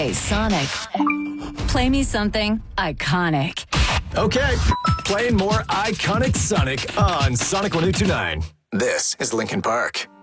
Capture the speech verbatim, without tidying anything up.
Hey, Sonic. Play me something iconic. Okay, playing more iconic Sonic on Sonic one oh two nine. This is Linkin Park.